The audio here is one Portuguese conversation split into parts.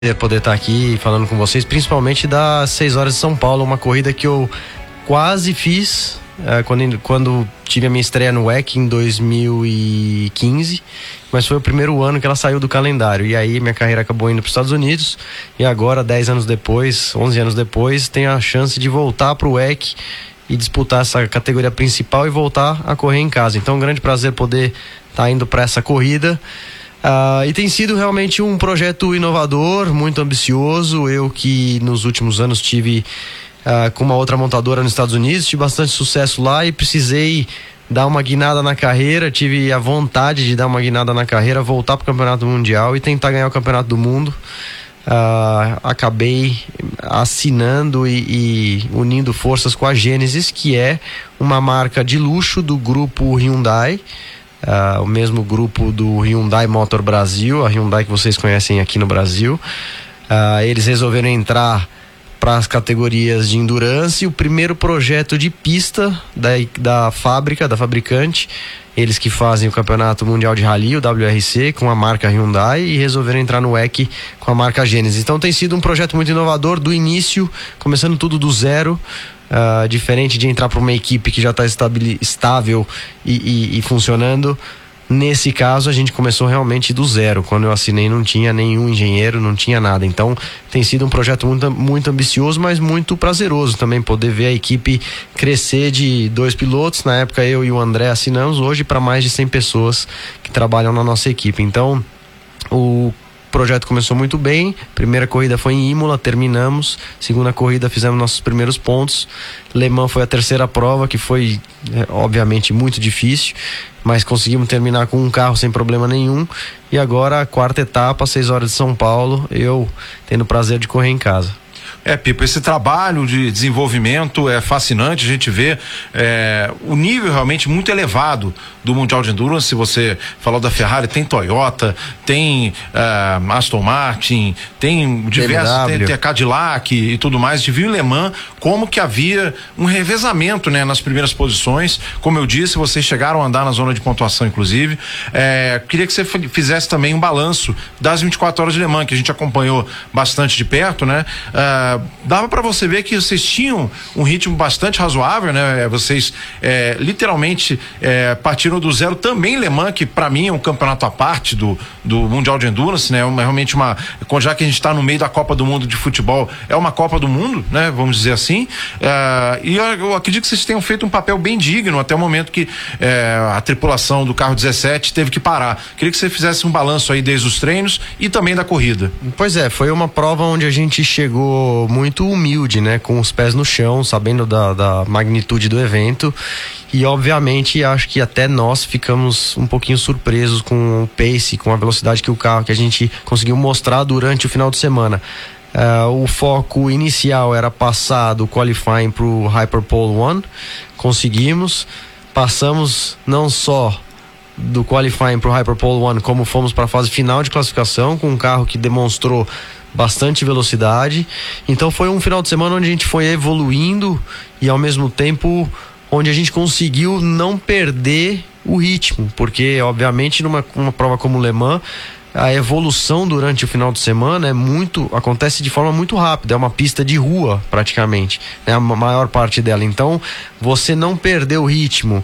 poder estar aqui falando com vocês, principalmente das 6 horas de São Paulo, uma corrida que eu quase fiz quando tive a minha estreia no WEC em 2015, mas foi o primeiro ano que ela saiu do calendário, e aí minha carreira acabou indo para os Estados Unidos, e agora 10 anos depois, 11 anos depois, tenho a chance de voltar para o WEC e disputar essa categoria principal e voltar a correr em casa. Então, um grande prazer poder estar indo para essa corrida. E tem sido realmente um projeto inovador, muito ambicioso. Eu que nos últimos anos tive com uma outra montadora nos Estados Unidos, tive bastante sucesso lá e precisei dar uma guinada na carreira, tive a vontade de dar uma guinada na carreira, voltar para o Campeonato Mundial e tentar ganhar o Campeonato do Mundo. Acabei assinando e unindo forças com a Genesis, que é uma marca de luxo do grupo Hyundai. O mesmo grupo do Hyundai Motor Brasil, a Hyundai que vocês conhecem aqui no Brasil. Eles resolveram entrar para as categorias de endurance. O primeiro projeto de pista da fábrica, da fabricante, eles que fazem o Campeonato Mundial de Rally, o WRC, com a marca Hyundai, e resolveram entrar no WEC com a marca Genesis. Então tem sido um projeto muito inovador, do início, começando tudo do zero. Diferente de entrar para uma equipe que já está estável e funcionando. Nesse caso a gente começou realmente do zero. Quando eu assinei não tinha nenhum engenheiro, não tinha nada. Então tem sido um projeto muito, muito ambicioso, mas muito prazeroso também poder ver a equipe crescer de 2 pilotos. Na época eu e o André assinamos, hoje para mais de 100 pessoas que trabalham na nossa equipe. Então o projeto começou muito bem. Primeira corrida foi em Imola, terminamos. Segunda corrida fizemos nossos primeiros pontos. Le Mans foi a terceira prova, que foi obviamente muito difícil, mas conseguimos terminar com um carro sem problema nenhum. E agora a quarta etapa, 6 horas de São Paulo, eu tendo o prazer de correr em casa. Pipo, esse trabalho de desenvolvimento é fascinante. A gente vê o nível realmente muito elevado do Mundial de Endurance. Se você falou da Ferrari, tem Toyota, tem Aston Martin, tem diversos, tem a Cadillac e tudo mais. A gente viu em Le Mans como que havia um revezamento, né, nas primeiras posições. Como eu disse, vocês chegaram a andar na zona de pontuação, inclusive. Queria que você fizesse também um balanço das 24 horas de Le Mans, que a gente acompanhou bastante de perto, né? Dava para você ver que vocês tinham um ritmo bastante razoável, né? Vocês literalmente partiram do zero. Também Le Mans, que para mim é um campeonato à parte do Mundial de Endurance, né? Realmente já que a gente está no meio da Copa do Mundo de futebol, é uma Copa do Mundo, né? Vamos dizer assim. E eu acredito que vocês tenham feito um papel bem digno até o momento que a tripulação do carro 17 teve que parar. Queria que você fizesse um balanço aí desde os treinos e também da corrida. Pois é, foi uma prova onde a gente chegou muito humilde, né? Com os pés no chão, sabendo da magnitude do evento. E obviamente acho que até nós ficamos um pouquinho surpresos com o pace, com a velocidade que a gente conseguiu mostrar durante o final de semana. O foco inicial era passar do qualifying para o Hyperpole 1. Conseguimos, passamos não só do qualifying para o Hyperpole 1, como fomos para a fase final de classificação com um carro que demonstrou bastante velocidade. Então foi um final de semana onde a gente foi evoluindo e ao mesmo tempo onde a gente conseguiu não perder o ritmo, porque obviamente numa prova como Le Mans a evolução durante o final de semana acontece de forma muito rápida, é uma pista de rua praticamente, né, a maior parte dela. Então você não perder o ritmo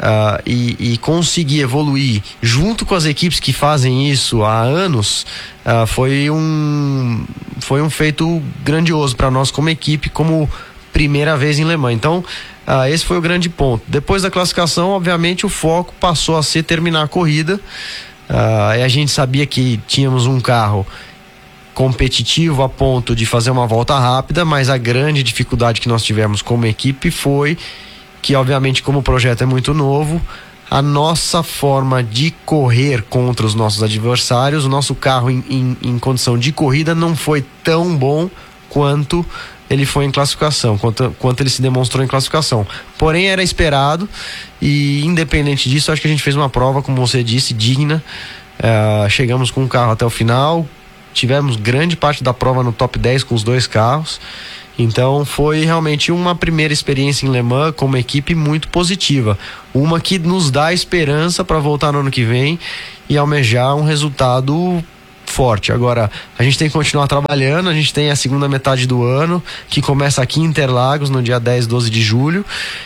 e conseguir evoluir junto com as equipes que fazem isso há anos, foi um feito grandioso para nós como equipe, como primeira vez em Le Mans. Então esse foi o grande ponto. Depois da classificação, obviamente o foco passou a ser terminar a corrida. A gente sabia que tínhamos um carro competitivo a ponto de fazer uma volta rápida, mas a grande dificuldade que nós tivemos como equipe foi que, obviamente, como o projeto é muito novo, a nossa forma de correr contra os nossos adversários, o nosso carro em condição de corrida não foi tão bom quanto ele foi em classificação, quanto ele se demonstrou em classificação. Porém, era esperado, e independente disso, acho que a gente fez uma prova, como você disse, digna. Chegamos com o carro até o final, tivemos grande parte da prova no top 10 com os 2 carros. Então foi realmente uma primeira experiência em Le Mans com uma equipe muito positiva, uma que nos dá esperança para voltar no ano que vem e almejar um resultado forte. Agora, a gente tem que continuar trabalhando, a gente tem a segunda metade do ano, que começa aqui em Interlagos, no dia 10, 12 de julho,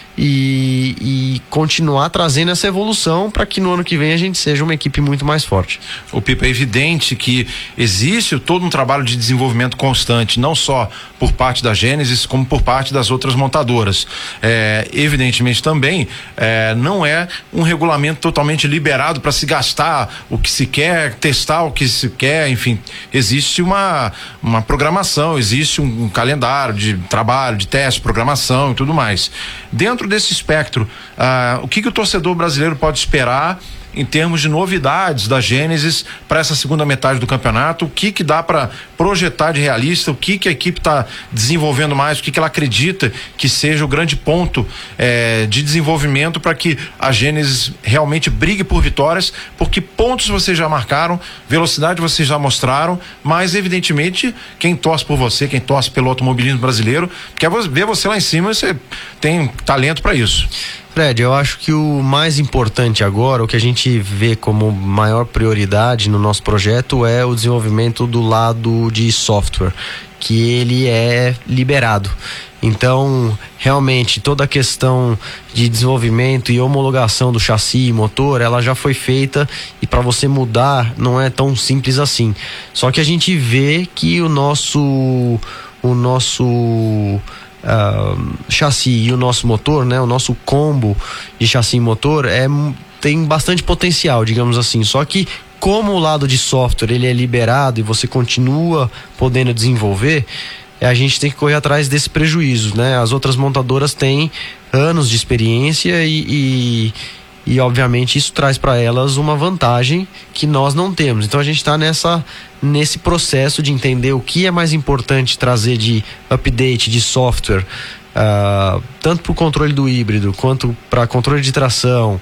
e continuar trazendo essa evolução para que no ano que vem a gente seja uma equipe muito mais forte. O Pipa, é evidente que existe todo um trabalho de desenvolvimento constante, não só por parte da Gênesis, como por parte das outras montadoras. Evidentemente também não é um regulamento totalmente liberado para se gastar o que se quer, testar o que se quer, enfim, existe uma programação, existe um calendário de trabalho, de teste, programação e tudo mais. Dentro desse espectro, o que o torcedor brasileiro pode esperar em termos de novidades da Gênesis para essa segunda metade do campeonato? O que dá para projetar de realista? O que a equipe está desenvolvendo mais? O que ela acredita que seja o grande ponto de desenvolvimento para que a Gênesis realmente brigue por vitórias? Porque pontos vocês já marcaram, velocidade vocês já mostraram, mas evidentemente quem torce por você, quem torce pelo automobilismo brasileiro, quer ver você lá em cima, você tem talento para isso. Fred, eu acho que o mais importante agora, o que a gente vê como maior prioridade no nosso projeto é o desenvolvimento do lado de software, que ele é liberado. Então, realmente, toda a questão de desenvolvimento e homologação do chassi e motor, ela já foi feita, e para você mudar não é tão simples assim. Só que a gente vê que o nosso chassi e o nosso motor, né, o nosso combo de chassi e motor tem bastante potencial, digamos assim. Só que como o lado de software ele é liberado e você continua podendo desenvolver, a gente tem que correr atrás desse prejuízo, né? As outras montadoras têm anos de experiência e obviamente isso traz para elas uma vantagem que nós não temos. Então a gente está nesse processo de entender o que é mais importante trazer de update de software, tanto para o controle do híbrido quanto para controle de tração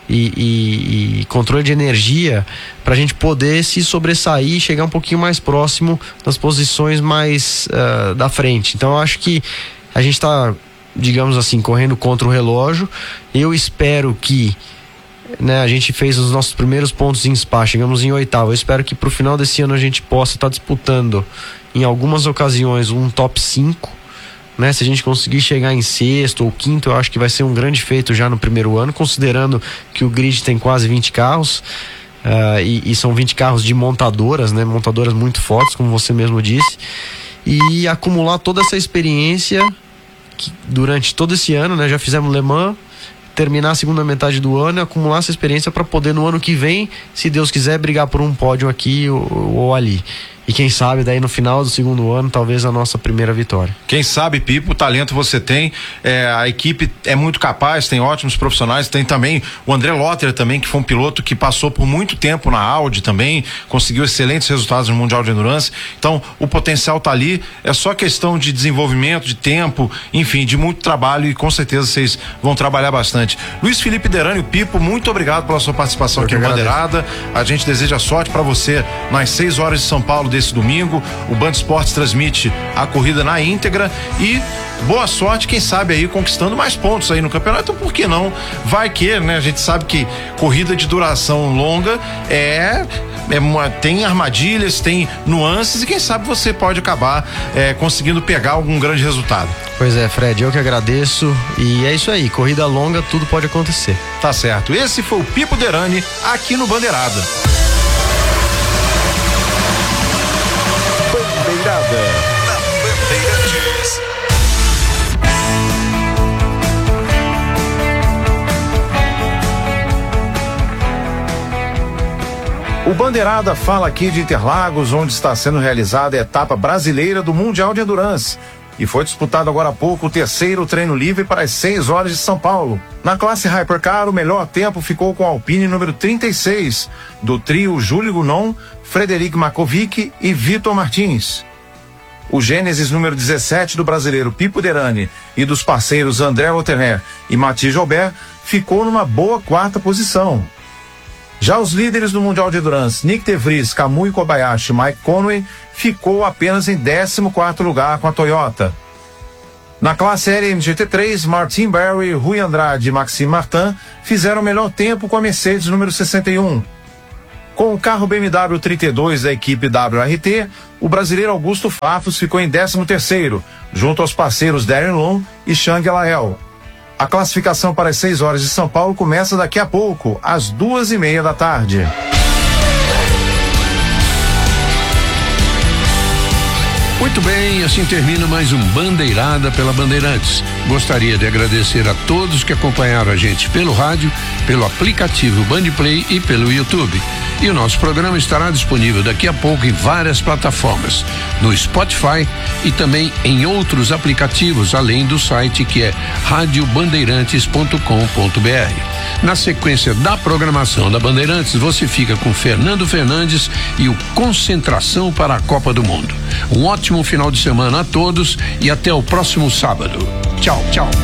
e controle de energia, para a gente poder se sobressair e chegar um pouquinho mais próximo das posições mais da frente. Então eu acho que a gente está, digamos assim, correndo contra o relógio. Eu espero que, né, a gente fez os nossos primeiros pontos em Spa, chegamos em 8º. Eu espero que pro final desse ano a gente possa estar disputando em algumas ocasiões um top 5, né? Se a gente conseguir chegar em 6º ou 5º, eu acho que vai ser um grande feito já no primeiro ano, considerando que o grid tem quase 20 carros, e são 20 carros de montadoras, né? Montadoras muito fortes, como você mesmo disse, e acumular toda essa experiência durante todo esse ano, né? Já fizemos Le Mans, terminar a segunda metade do ano e acumular essa experiência para poder no ano que vem, se Deus quiser, brigar por um pódio aqui ou ali. E quem sabe daí no final do segundo ano, talvez a nossa primeira vitória. Quem sabe, Pipo, o talento você tem, a equipe é muito capaz, tem ótimos profissionais, tem também o André Lotter também, que foi um piloto que passou por muito tempo na Audi também, conseguiu excelentes resultados no Mundial de Endurance. Então o potencial tá ali, é só questão de desenvolvimento, de tempo, enfim, de muito trabalho, e com certeza vocês vão trabalhar bastante. Luiz Felipe Derani, o Pipo, muito obrigado pela sua participação aqui no Bandeirada. A gente deseja sorte para você nas 6 horas de São Paulo desse domingo. O Band Esportes transmite a corrida na íntegra e boa sorte, quem sabe aí conquistando mais pontos aí no campeonato. Então, por que não? Vai que, né? A gente sabe que corrida de duração longa tem armadilhas, tem nuances, e quem sabe você pode acabar conseguindo pegar algum grande resultado. Pois é, Fred, eu que agradeço, e é isso aí, corrida longa, tudo pode acontecer. Tá certo, esse foi o Pipo Derani aqui no Bandeirada. Bandeirada na Bandeirantes. O Bandeirada fala aqui de Interlagos, onde está sendo realizada a etapa brasileira do Mundial de Endurance. E foi disputado agora há pouco o 3º treino livre para as 6 horas de São Paulo. Na classe Hypercar, o melhor tempo ficou com a Alpine número 36, do trio Júlio Gounon, Frederic Makovic e Vitor Martins. O Gênesis número 17 do brasileiro Pipo Derani e dos parceiros André Lotterer e Mathieu Jobert ficou numa boa 4ª posição. Já os líderes do Mundial de Endurance, Nick de Vries, Kamui Kobayashi e Mike Conway, ficou apenas em 14º lugar com a Toyota. Na classe LMGT3, Martin Barry, Rui Andrade e Maxime Martin fizeram o melhor tempo com a Mercedes número 61. Com o carro BMW 32 da equipe WRT, o brasileiro Augusto Farfus ficou em 13º, junto aos parceiros Darren Long e Shang Lael. A classificação para as 6 horas de São Paulo começa daqui a pouco, às 2:30 da tarde. Muito bem, assim termina mais um Bandeirada pela Bandeirantes. Gostaria de agradecer a todos que acompanharam a gente pelo rádio, pelo aplicativo Bandplay e pelo YouTube. E o nosso programa estará disponível daqui a pouco em várias plataformas, no Spotify e também em outros aplicativos, além do site que é radiobandeirantes.com.br. Na sequência da programação da Bandeirantes, você fica com Fernando Fernandes e o Concentração para a Copa do Mundo. Um ótimo final de semana a todos e até o próximo sábado. Tchau, tchau.